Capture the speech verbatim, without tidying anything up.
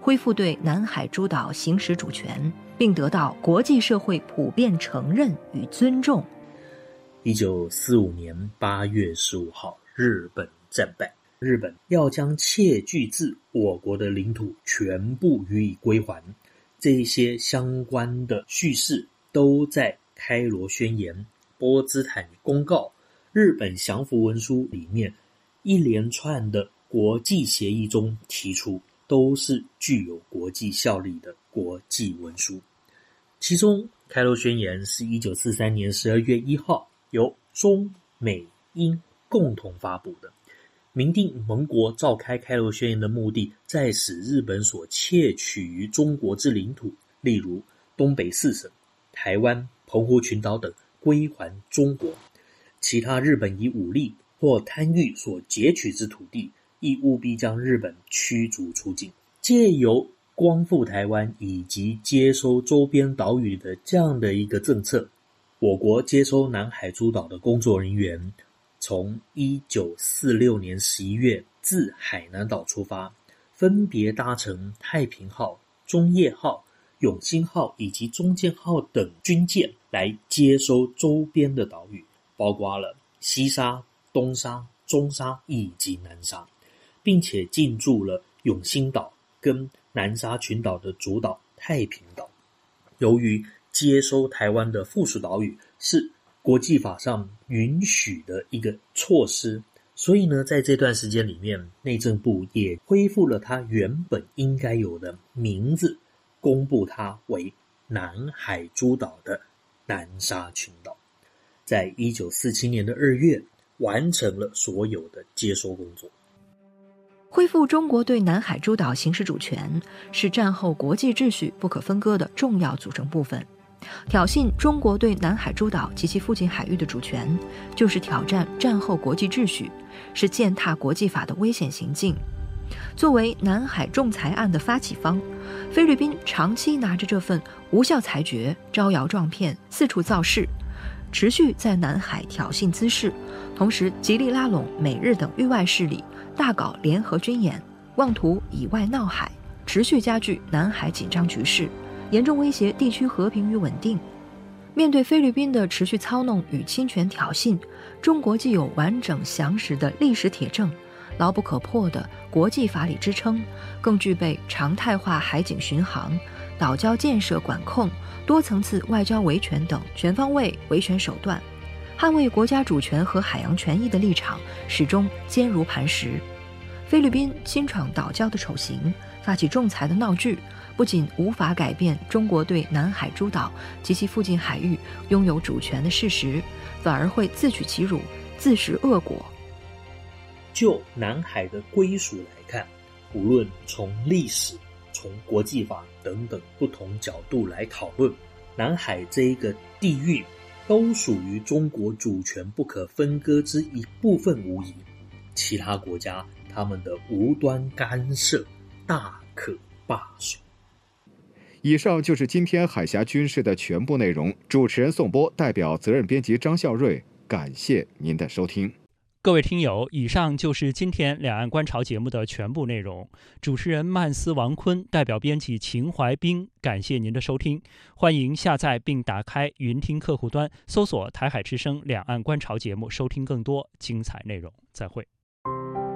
恢复对南海诸岛行使主权，并得到国际社会普遍承认与尊重。 一九四五年八月十五号，日本战败，日本要将窃据自我国的领土全部予以归还。这些相关的叙事都在开罗宣言、波茨坦公告、日本降服文书里面一连串的国际协议中提出，都是具有国际效力的国际文书。其中开罗宣言是一九四三年十二月一号由中美英共同发布的，明定盟国召开开罗宣言的目的，在使日本所窃取于中国之领土，例如东北四省、台湾、澎湖群岛等归还中国，其他日本以武力或贪欲所劫取之土地，亦务必将日本驱逐出境。借由光复台湾以及接收周边岛屿的这样的一个政策，我国接收南海诸岛的工作人员从一九四六年十一月自海南岛出发，分别搭乘太平号、中叶号、永兴号以及中建号等军舰来接收周边的岛屿，包括了西沙、东沙、中沙以及南沙，并且进驻了永兴岛跟南沙群岛的主岛太平岛。由于接收台湾的附属岛屿是国际法上允许的一个措施，所以呢，在这段时间里面，内政部也恢复了它原本应该有的名字，公布它为南海诸岛的南沙群岛。在一九四七年的二月，完成了所有的接收工作。 恢复中国对南海诸岛行使主权，是战后国际秩序不可分割的重要组成部分。挑衅中国对南海诸岛及其附近海域的主权，就是挑战战后国际秩序，是践踏国际法的危险行径。作为南海仲裁案的发起方，菲律宾长期拿着这份无效裁决招摇撞骗，四处造势，持续在南海挑衅滋事，同时极力拉拢美日等域外势力，大搞联合军演，妄图以外闹海，持续加剧南海紧张局势，严重威胁地区和平与稳定。面对菲律宾的持续操弄与侵权挑衅，中国既有完整详实的历史铁证、牢不可破的国际法理支撑，更具备常态化海警巡航、岛礁建设管控、多层次外交维权等全方位维权手段，捍卫国家主权和海洋权益的立场始终坚如磐石。菲律宾侵闯岛礁的丑行，发起仲裁的闹剧，不仅无法改变中国对南海诸岛及其附近海域拥有主权的事实，反而会自取其辱，自食恶果。 就南海的归属来看，无论从历史、从国际法等等不同角度来讨论，南海这一个地域都属于中国主权不可分割之一部分无疑，其他国家他们的无端干涉大可罢手。 以上就是今天海峡军事的全部内容。主持人宋波代表责任编辑张孝瑞，感谢您的收听。 各位听友，以上就是今天两岸观潮节目的全部内容。主持人曼斯王坤代表编辑秦怀兵，感谢您的收听。欢迎下载并打开云听客户端，搜索台海之声两岸观潮节目，收听更多精彩内容。再会。